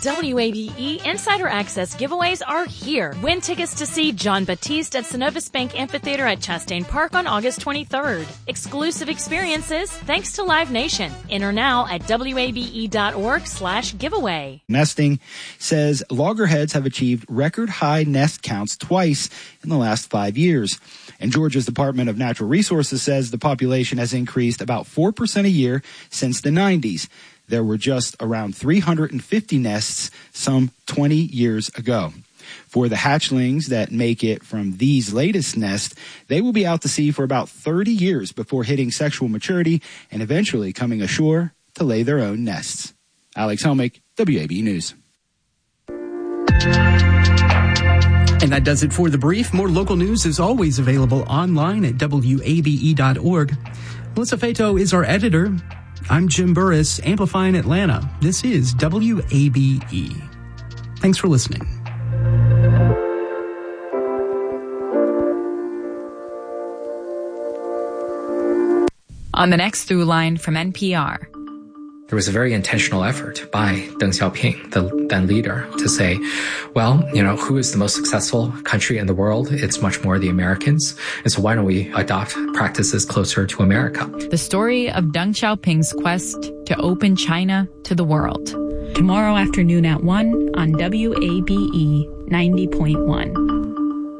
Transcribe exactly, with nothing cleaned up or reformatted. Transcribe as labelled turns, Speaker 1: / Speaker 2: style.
Speaker 1: W A B E Insider Access giveaways are here. Win tickets to see John Batiste at Synovus Bank Amphitheater at Chastain Park on August twenty-third. Exclusive experiences thanks to Live Nation. Enter now at W A B E dot org slash giveaway.
Speaker 2: Nesting says loggerheads have achieved record high nest counts twice in the last five years. And Georgia's Department of Natural Resources says the population has increased about four percent a year since the nineties. There were just around three hundred fifty nests some twenty years ago. For the hatchlings that make it from these latest nests, they will be out to sea for about thirty years before hitting sexual maturity and eventually coming ashore to lay their own nests. Alex Helmick, W A B E News.
Speaker 3: And that does it for The Brief. More local news is always available online at W A B E dot org. Melissa Fato is our editor. I'm Jim Burris, amplifying Atlanta. This is W A B E. Thanks for listening.
Speaker 4: On the next Through Line from N P R.
Speaker 5: There was a very intentional effort by Deng Xiaoping, the then leader, to say, well, you know, who is the most successful country in the world? It's much more the Americans. And so why don't we adopt practices closer to America?
Speaker 4: The story of Deng Xiaoping's quest to open China to the world. Tomorrow afternoon at one on W A B E ninety point one.